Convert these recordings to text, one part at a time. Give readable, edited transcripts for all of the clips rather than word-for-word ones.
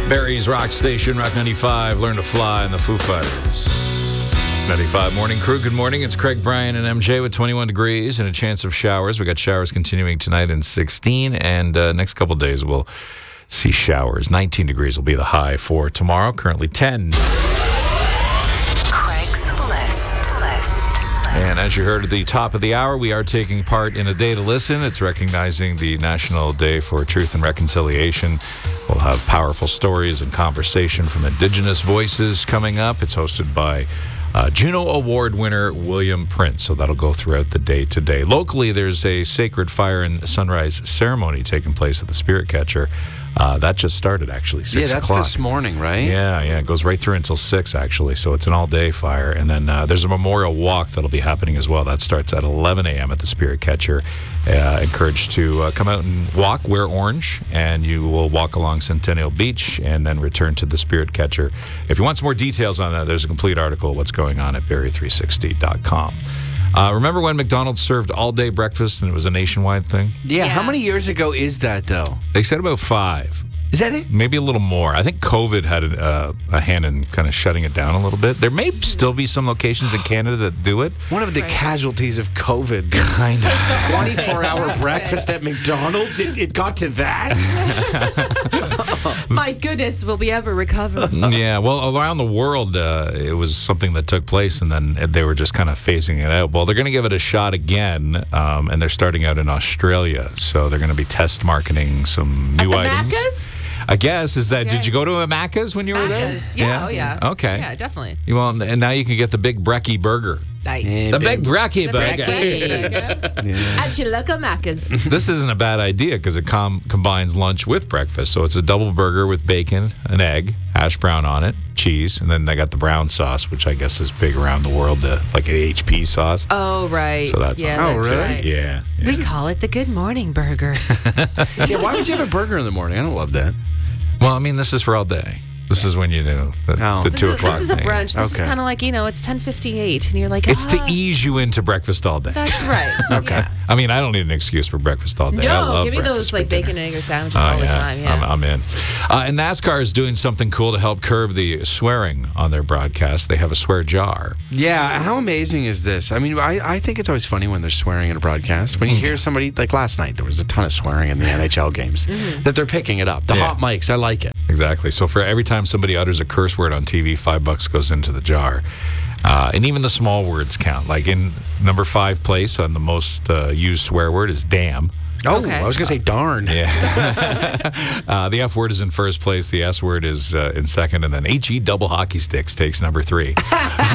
Barry's Rock Station, Rock 95, Learn to Fly, and the Foo Fighters. 95 Morning Crew, good morning. It's Craig, Brian, and MJ with 21 degrees and a chance of showers. We got showers continuing tonight in 16, and next couple days we'll see showers. 19 degrees will be the high for tomorrow, currently 10. Craig's List. And as you heard at the top of the hour, we are taking part in A Day to Listen. It's recognizing the National Day for Truth and Reconciliation. We'll have powerful stories and conversation from Indigenous voices coming up. It's hosted by Juno Award winner William Prince, so that'll go throughout the day today. Locally, there's a sacred fire and sunrise ceremony taking place at the Spirit Catcher. That just started, actually, 6 o'clock. Yeah, that's this morning, right? Yeah, it goes right through until 6, actually, so it's an all-day fire. And then there's a memorial walk that'll be happening as well. That starts at 11 a.m. at the Spirit Catcher. Encouraged to come out and walk, wear orange, and you will walk along Centennial Beach and then return to the Spirit Catcher. If you want some more details on that, there's a complete article of what's going on at Barrie360.com. Remember when McDonald's served all-day breakfast and it was a nationwide thing? Yeah, how many years ago is that, though? They said about 5. Is that it? Maybe a little more. I think COVID had a hand in kind of shutting it down a little bit. There may still be some locations in Canada that do it. One of the casualties of COVID. Kind of. 24-hour breakfast at McDonald's? It got to that? My goodness, will we ever recover? Yeah, well, around the world, it was something that took place, and then they were just kind of phasing it out. Well, they're going to give it a shot again, and they're starting out in Australia. So they're going to be test marketing some new items. Macca's? I guess, did you go to a Macca's when you were there? Yeah, oh yeah. Okay. Yeah, definitely. Well, and now you can get the Big Brekkie Burger. Nice. The Big Brekkie Burger. At your local Macca's. This isn't a bad idea because it combines lunch with breakfast. So it's a double burger with bacon, an egg, hash brown on it, cheese, and then they got the brown sauce, which I guess is big around the world, like an HP sauce. Oh, right. So that's that's really? right. Yeah. We call it the Good Morning Burger. Yeah, why would you have a burger in the morning? I don't love that. Well, I mean, this is for all day. This is when you do the 2 o'clock This is a thing. brunch. This is kind of like, it's 10:58, and you're like, It's to ease you into breakfast all day. That's right. Okay. Yeah. I mean, I don't need an excuse for breakfast all day. I No, love give me those breakfast like for dinner. bacon and egg or sandwiches all the time. Yeah. I'm in. And NASCAR is doing something cool to help curb the swearing on their broadcast. They have a swear jar. Yeah, how amazing is this? I mean, I think it's always funny when they're swearing in a broadcast. When you hear somebody, like last night, there was a ton of swearing in the NHL games, that they're picking it up. The hot mics, I like it. Exactly. So for every time somebody utters a curse word on TV, $5 goes into the jar. And even the small words count. Like in number 5 place on the most used swear word is damn. Oh, Okay. I was going to say darn. Yeah. The F word is in first place. The S word is in second. And then HE double hockey sticks takes number 3. Okay.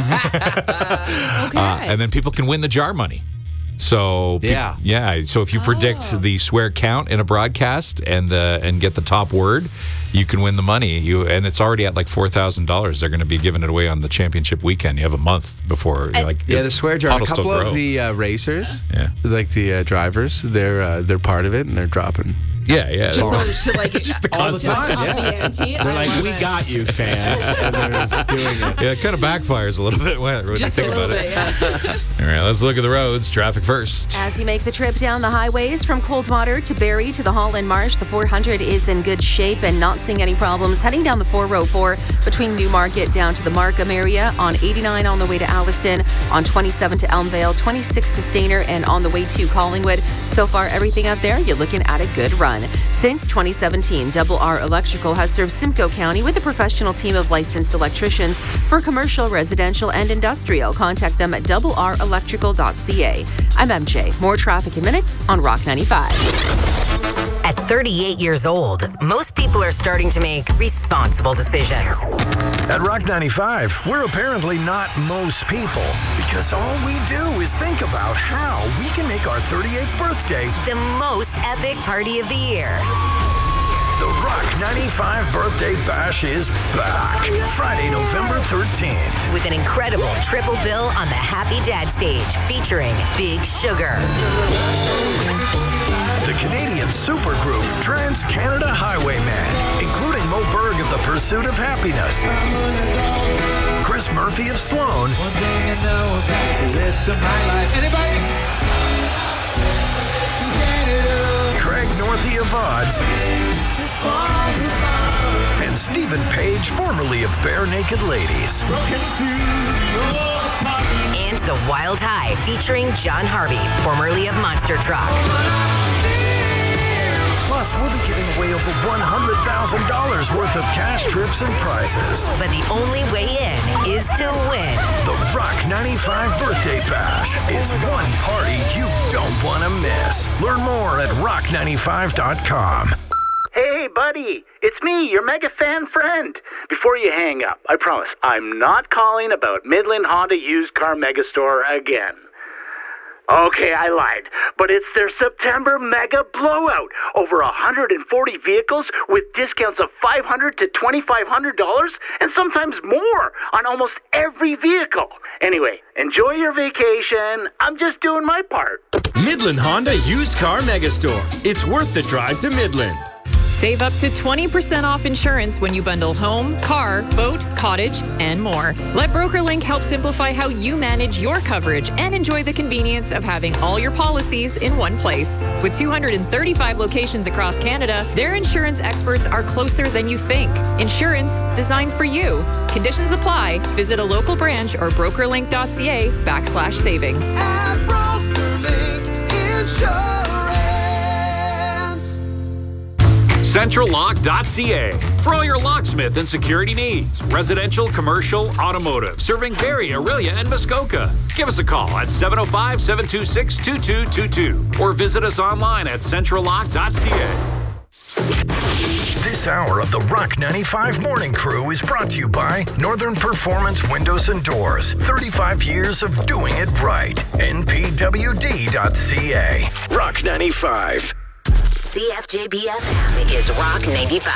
And then people can win the jar money. So So if you predict the swear count in a broadcast and get the top word, you can win the money. And it's already at like $4,000. They're going to be giving it away on the championship weekend. You have a month before. The swear jar. A pot'll still couple of grow. the racers, like the drivers, they're part of it and they're dropping. Yeah. Just to like Just the all the concept. time. up the ante. They're like, we got you, fans. And they're doing it. Yeah, it kind of backfires a little bit when you Just think a about little it. bit, yeah. All right, let's look at the roads. Traffic first. As you make the trip down the highways from Coldwater to Barrie to the Holland Marsh, the 400 is in good shape and not seeing any problems. Heading down the 404 between Newmarket down to the Markham area, on 89 on the way to Alliston, on 27 to Elmvale, 26 to Stayner, and on the way to Collingwood. So far, everything out there, you're looking at a good run. Since 2017, Double R Electrical has served Simcoe County with a professional team of licensed electricians for commercial, residential, and industrial. Contact them at doublerelectrical.ca. I'm MJ. More traffic in minutes on Rock 95. At 38 years old, most people are starting to make responsible decisions. At Rock 95, we're apparently not most people, because all we do is think about how we can make our 38th birthday The most epic party of the year. the Rock 95 Birthday Bash is back. Friday, November 13th. With an incredible triple bill on the Happy Dad stage featuring Big Sugar, The Canadian supergroup Trans-Canada Highwaymen, including Mo Berg of The Pursuit of Happiness, Chris Murphy of Sloan, Craig Northey of Odds, and Stephen Page, formerly of Bare Naked Ladies. And The Wild High featuring John Harvey, formerly of Monster Truck. Plus, we'll be giving away over $100,000 worth of cash, trips, and prizes. But the only way in is to win. The Rock 95 Birthday Bash. It's one party you don't want to miss. Learn more at rock95.com. Hey, buddy, it's me, your mega fan friend. Before you hang up, I promise I'm not calling about Midland Honda Used Car Megastore again. Okay, I lied, but it's their September mega blowout. Over 140 vehicles with discounts of $500 to $2,500 and sometimes more on almost every vehicle. Anyway, enjoy your vacation. I'm just doing my part. Midland Honda Used Car Megastore. It's worth the drive to Midland. Save up to 20% off insurance when you bundle home, car, boat, cottage, and more. Let BrokerLink help simplify how you manage your coverage and enjoy the convenience of having all your policies in one place. With 235 locations across Canada, their insurance experts are closer than you think. Insurance designed for you. Conditions apply. Visit a local branch or brokerlink.ca/savings. At BrokerLink Insurance. CentralLock.ca for all your locksmith and security needs. Residential, commercial, automotive. Serving Barrie, Orillia, and Muskoka. Give us a call at 705-726-2222 or visit us online at CentralLock.ca. This hour of the Rock 95 Morning Crew is brought to you by Northern Performance Windows and Doors. 35 years of doing it right. NPWD.ca. Rock 95. CFJBFM is Rock 95.